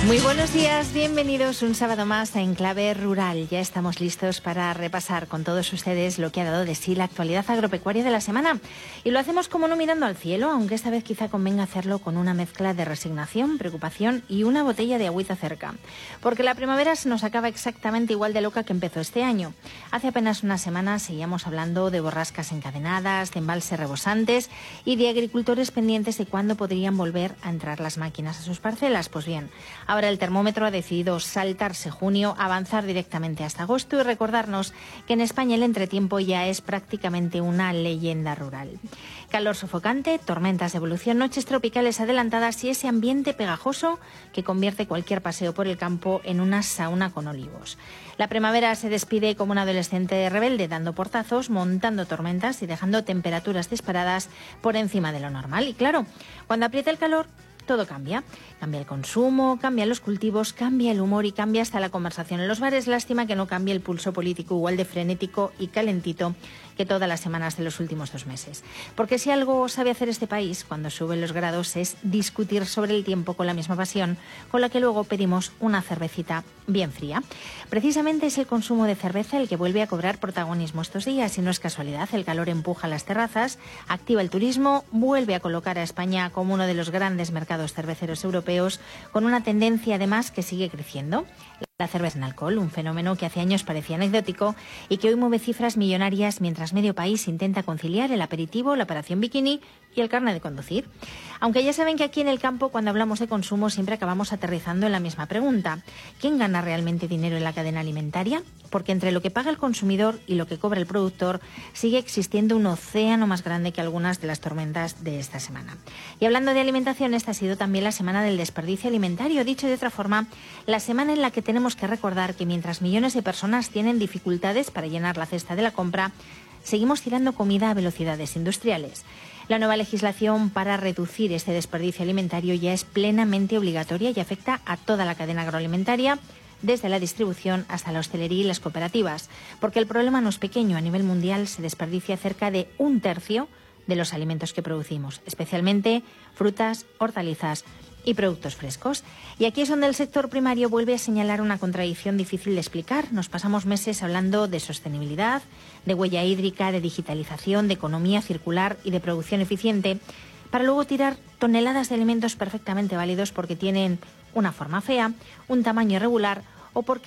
Muy buenos días, bienvenidos un sábado más a Enclave Rural. Ya estamos listos para repasar con todos ustedes lo que ha dado de sí la actualidad agropecuaria de la semana. Y lo hacemos como no mirando al cielo, aunque esta vez quizá convenga hacerlo con una mezcla de resignación, preocupación y una botella de agüita cerca. Porque la primavera se nos acaba exactamente igual de loca que empezó este año. Hace apenas unas semanas seguíamos hablando de borrascas encadenadas, de embalses rebosantes y de agricultores pendientes de cuándo podrían volver a entrar las máquinas a sus parcelas. Pues bien, ahora el termómetro ha decidido saltarse junio, avanzar directamente hasta agosto y recordarnos que en España el entretiempo ya es prácticamente una leyenda rural. Calor sofocante, tormentas de evolución, noches tropicales adelantadas y ese ambiente pegajoso que convierte cualquier paseo por el campo en una sauna con olivos. La primavera se despide como un adolescente rebelde, dando portazos, montando tormentas y dejando temperaturas disparadas por encima de lo normal. Y claro, cuando aprieta el calor, todo cambia. Cambia el consumo, cambian los cultivos, cambia el humor y cambia hasta la conversación en los bares. Lástima que no cambie el pulso político igual de frenético y calentito que todas las semanas de los últimos 2 meses. Porque si algo sabe hacer este país cuando suben los grados es discutir sobre el tiempo con la misma pasión con la que luego pedimos una cervecita bien fría. Precisamente es el consumo de cerveza el que vuelve a cobrar protagonismo estos días y no es casualidad. El calor empuja las terrazas, activa el turismo, vuelve a colocar a España como uno de los grandes mercados cerveceros europeos con una tendencia además que sigue creciendo. La cerveza en alcohol, un fenómeno que hace años parecía anecdótico y que hoy mueve cifras millonarias mientras medio país intenta conciliar el aperitivo, la operación bikini y el carnet de conducir. Aunque ya saben que aquí en el campo, cuando hablamos de consumo, siempre acabamos aterrizando en la misma pregunta. ¿Quién gana realmente dinero en la cadena alimentaria? Porque entre lo que paga el consumidor y lo que cobra el productor sigue existiendo un océano más grande que algunas de las tormentas de esta semana. Y hablando de alimentación, esta ha sido también la semana del desperdicio alimentario. Dicho de otra forma, la semana en la que tenemos que recordar que mientras millones de personas tienen dificultades para llenar la cesta de la compra, seguimos tirando comida a velocidades industriales. La nueva legislación para reducir este desperdicio alimentario ya es plenamente obligatoria y afecta a toda la cadena agroalimentaria, desde la distribución hasta la hostelería y las cooperativas, porque el problema no es pequeño. A nivel mundial se desperdicia cerca de 1/3 de los alimentos que producimos, especialmente frutas, hortalizas y productos frescos. Y aquí es donde el sector primario vuelve a señalar una contradicción difícil de explicar. Nos pasamos meses hablando de sostenibilidad, de huella hídrica, de digitalización, de economía circular y de producción eficiente, para luego tirar toneladas de alimentos perfectamente válidos porque tienen una forma fea, un tamaño irregular o porque